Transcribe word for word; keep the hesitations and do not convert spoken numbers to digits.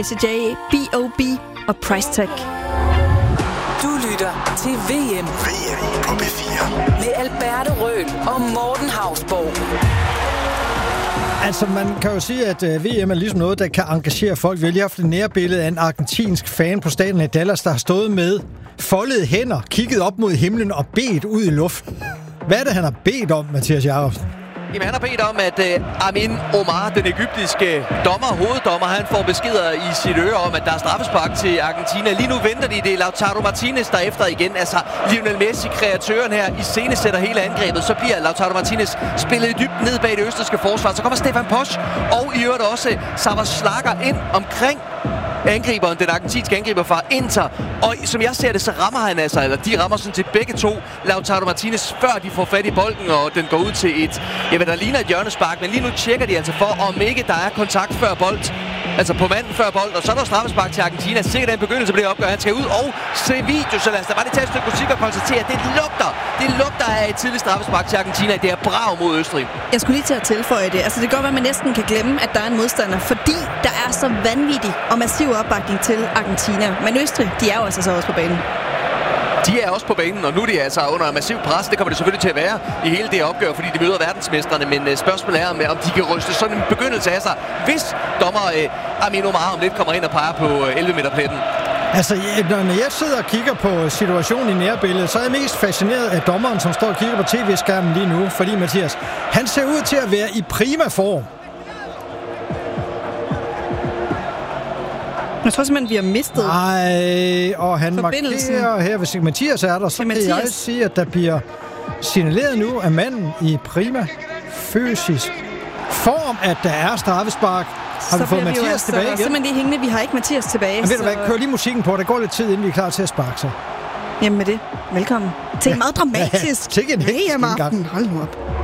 C J, B O B og Price Tag. Du lytter til V M. V M på B fire. Med Alberte Røhl og Morten Hausborg. Altså, man kan jo sige, at V M er ligesom noget, der kan engagere folk. Vi har lige haft et nærbillede af en argentinsk fan på stadion i Dallas, der har stået med foldede hænder, kigget op mod himlen og bedt ud i luften. Hvad er det, han har bedt om, Mathias Jacobsen? Jamen, han har bedt om, at uh, Amin Omar, den egyptiske dommer, hoveddommer, han får beskeder i sit øre om, at der er straffespark til Argentina. Lige nu venter de, det er Lautaro Martinez, der efter igen. Altså, Lionel Messi, kreatøren her, i scene sætter hele angrebet. Så bliver Lautaro Martinez spillet i dybden ned bag det østrigske forsvar. Så kommer Stefan Posch og i øvrigt også Sava Schlager ind omkring angriberen, den argentinske angriber fra Inter. Og som jeg ser det, så rammer han altså, eller de rammer sådan til begge to Lautaro Martinez, før de får fat i bolden, og den går ud til et, jeg ved, der ligner et hjørnespark, men lige nu tjekker de altså for, om ikke der er kontakt før bold. Altså på manden før bold, og så er der straffespark til Argentina. Sikkert en begyndelse på det opgør. Han skal ud og se video, så lad os da bare lige tage et stykke musik og konstatere, at det lugter. Det lugter af et tidligt straffespark til Argentina. Det er brav mod Østrig. Jeg skulle lige til at tilføje det. Altså det kan godt være, at man næsten kan glemme, at der er en modstander, fordi der er så vanvittig og massiv opbakning til Argentina. Men Østrig, de er jo altså så også på banen. De er også på banen, og nu er de altså under massiv pres. Det kommer det selvfølgelig til at være i hele det opgør, fordi de møder verdensmestrene. Men uh, spørgsmålet er, om, om de kan ryste sådan en begyndelse af sig, hvis dommer uh, Amin Omar om lidt kommer ind og peger på uh, elleve meter pletten. Altså, når jeg sidder og kigger på situationen i nærbilledet, så er jeg mest fascineret af dommeren, som står og kigger på tv-skærmen lige nu. Fordi, Mathias, han ser ud til at være i prima form. Jeg tror simpelthen, vi har mistet Nej, og han markerer her, hvis ikke Mathias er der, så kan jeg sige, at der bliver signaleret nu af manden i prima fysisk form, at der er straffespark. Har vi fået Mathias også, tilbage igen? Simpelthen lige hængende, vi har ikke Mathias tilbage. Men ved du hvad, kør lige musikken på, der går lidt tid, inden vi er klar til at sparke sig. Jamen med det, velkommen til en meget dramatisk ja, en V M-aften. Hold nu op.